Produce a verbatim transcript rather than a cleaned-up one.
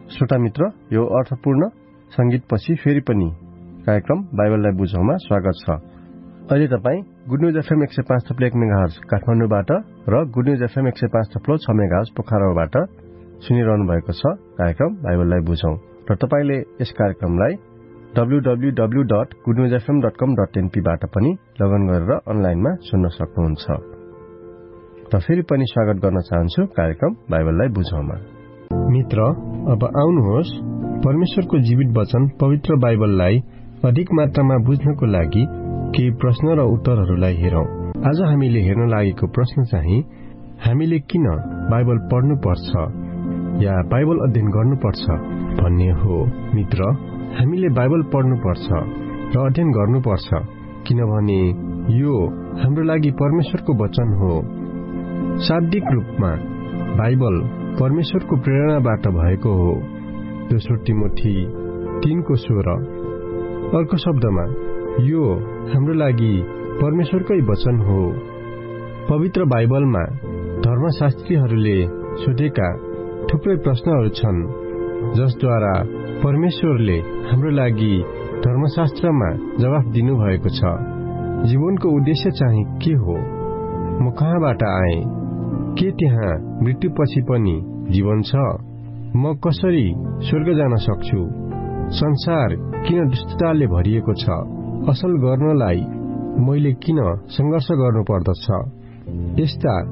श्रोता मित्र, यो अर्थपूर्ण संगीतपछि फेरि पनि कार्यक्रम बाइबललाई बुझौँमा स्वागत छ। अहिले तपाईँ गुड न्यूज एफएम एक सय पाँच थप्लो एक मेगाहर्ज काठमाडौँबाट र गुड न्यूज एफएम एक सय पाँच थप्लो छ मेगाहर्ज पोखराबाट सुनिरहनु भएको छ कार्यक्रम बाइबललाई बुझौँ। र तपाईले यस कार्यक्रमलाई W W W dot good news FM dot कम डट एनपी बाट पनि लगन गरेर अनलाइनमा सुन्न सक्नुहुन्छ। र फेरि पनि स्वागत गर्न चाहन्छु कार्यक्रम बाइबललाई बुझौँमा। मित्र, अब आउनुहोस् परमेश्वरको जीवित वचन पवित्र बाइबललाई अधिक मात्रामा बुझ्नको लागि केही प्रश्न र उत्तरहरूलाई हेरौं। आज हामीले हेर्न लागेको प्रश्न चाहिँ हामीले किन बाइबल पढ्नुपर्छ या बाइबल अध्ययन गर्नुपर्छ भन्ने हो। मित्र, हामीले बाइबल पढ्नुपर्छ र अध्ययन गर्नुपर्छ किनभने यो हाम्रो लागि परमेश्वरको वचन हो। शाब्दिक रूपमा बाइबल परमेश्वरको प्रेरणाबाट भएको हो। दोस्रो तिमोथी तीनको सोह्र। अर्को शब्दमा यो हाम्रो लागि परमेश्वरकै वचन हो। पवित्र बाइबलमा धर्मशास्त्रीहरूले सोधेका थुप्रै प्रश्नहरू छन् जसद्वारा परमेश्वरले हाम्रो लागि धर्मशास्त्रमा जवाफ दिनुभएको छ। जीवनको उद्देश्य चाहिँ के हो? म कहाँबाट आएँ? के त्यहाँ मृत्युपछि पनि जीवन छ? म कसरी स्वर्ग जान सक्छु? संसार किन दुष्टताले भरिएको छ? असल गर्नलाई मैले किन संघर्ष गर्नुपर्दछ? यस्ता